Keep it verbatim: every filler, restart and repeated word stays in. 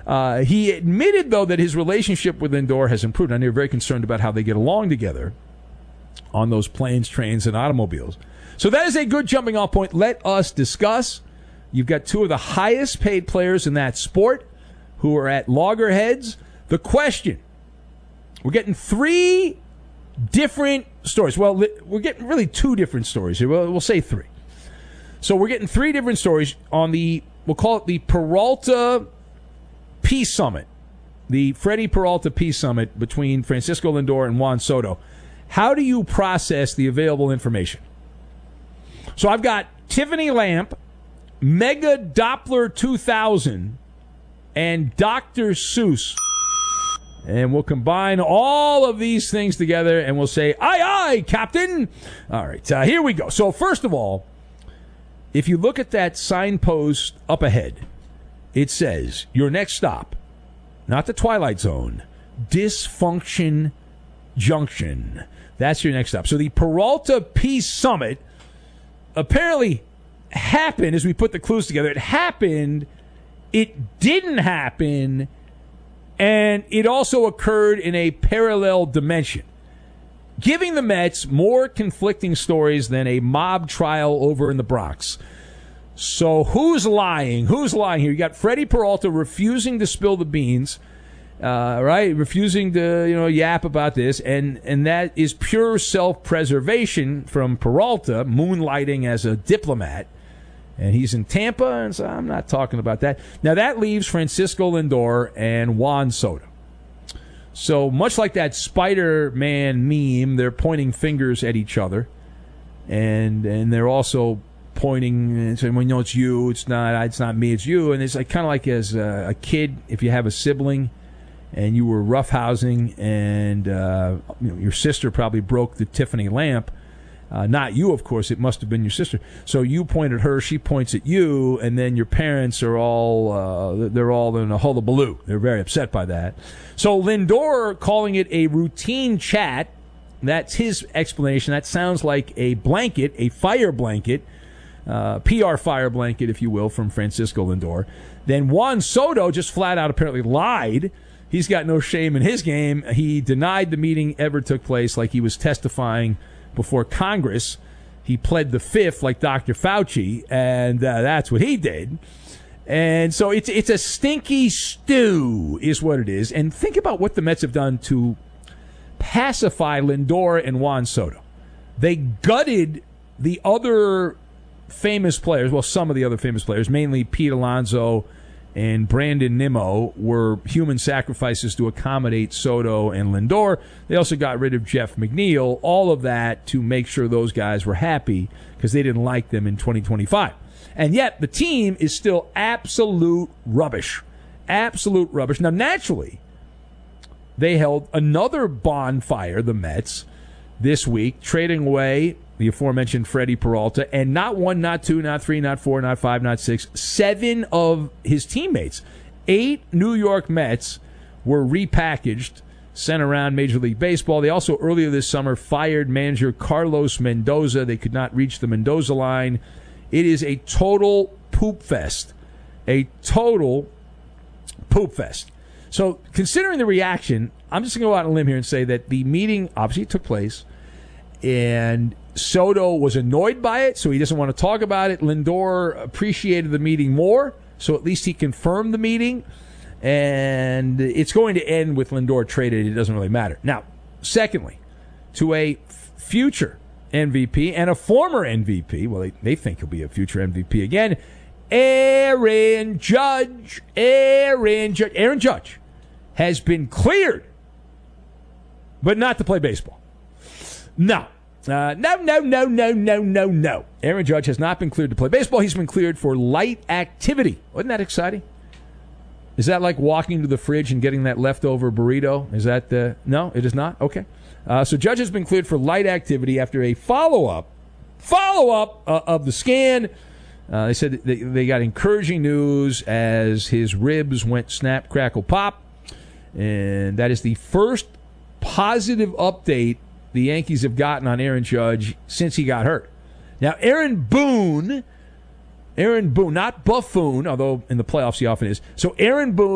Uh, he admitted, though, that his relationship with Lindor has improved. And they're very concerned about how they get along together on those planes, trains, and automobiles. So that is a good jumping off point. Let us discuss. You've got two of the highest paid players in that sport who are at loggerheads. The question, we're getting three different stories. Well, we're getting really two different stories here. We'll, we'll say three. So we're getting three different stories on the, we'll call it the Peralta Peace Summit, the Freddie Peralta Peace Summit between Francisco Lindor and Juan Soto. How do you process the available information? So I've got Tiffany Lamp, Mega Doppler two thousand, and Doctor Seuss. And we'll combine all of these things together and we'll say, aye, aye, Captain. All right, uh, here we go. So first of all, if you look at that signpost up ahead, it says, your next stop, not the Twilight Zone, Dysfunction Junction. That's your next stop. So the Peralta Peace Summit apparently happened, as we put the clues together. It happened, it didn't happen, and it also occurred in a parallel dimension, giving the Mets more conflicting stories than a mob trial over in the Bronx. So who's lying? Who's lying here? You got Freddie Peralta refusing to spill the beans, uh, right? Refusing to, you know, yap about this, and and that is pure self-preservation from Peralta, moonlighting as a diplomat, and he's in Tampa, and so I'm not talking about that. Now that leaves Francisco Lindor and Juan Soto. So much like that Spider-Man meme, they're pointing fingers at each other, and and they're also pointing and saying, well, you know, it's you, it's not, it's not me, it's you. And it's like kind of like as a, a kid, if you have a sibling and you were roughhousing and uh, you know, your sister probably broke the Tiffany lamp. Uh, not you, of course. It must have been your sister. So you point at her, she points at you, and then your parents are all, uh, they're all in a hullabaloo. They're very upset by that. So Lindor calling it a routine chat, that's his explanation. That sounds like a blanket, a fire blanket, uh, P R fire blanket, if you will, from Francisco Lindor. Then Juan Soto just flat out apparently lied. He's got no shame in his game. He denied the meeting ever took place, like he was testifying before Congress. He pled the fifth like Doctor Fauci, and uh, that's what he did. And so it's it's a stinky stew is what it is. And think about what the Mets have done to pacify Lindor and Juan Soto. They gutted the other famous players, well, some of the other famous players, mainly Pete Alonso and Brandon Nimmo, were human sacrifices to accommodate Soto and Lindor. They also got rid of Jeff McNeil, all of that to make sure those guys were happy because they didn't like them in twenty twenty-five. And yet the team is still absolute rubbish. Absolute rubbish. Now, naturally, they held another bonfire, the Mets, this week, trading away the aforementioned Freddie Peralta, and not one, not two, not three, not four, not five, not six, seven of his teammates. Eight New York Mets were repackaged, sent around Major League Baseball. They also, earlier this summer, fired manager Carlos Mendoza. They could not reach the Mendoza line. It is a total poop fest. A total poop fest. So, considering the reaction, I'm just going to go out on a limb here and say that the meeting obviously took place, and Soto was annoyed by it, so he doesn't want to talk about it. Lindor appreciated the meeting more, so at least he confirmed the meeting. And it's going to end with Lindor traded. It doesn't really matter. Now, secondly, to a future M V P and a former M V P, well, they, they think he'll be a future M V P again, Aaron Judge. Aaron Judge. Aaron Judge has been cleared, but not to play baseball. No. Uh, no, no, no, no, no, no, no. Aaron Judge has not been cleared to play baseball. He's been cleared for light activity. Wasn't that exciting? Is that like walking to the fridge and getting that leftover burrito? Is that the... No, it is not? Okay. Uh, so Judge has been cleared for light activity after a follow-up, follow-up uh, of the scan. Uh, they said they, they got encouraging news as his ribs went snap, crackle, pop. And that is the first positive update the Yankees have gotten on Aaron Judge since he got hurt. Now, Aaron Boone, Aaron Boone, not Buffoon, although in the playoffs he often is. So Aaron Boone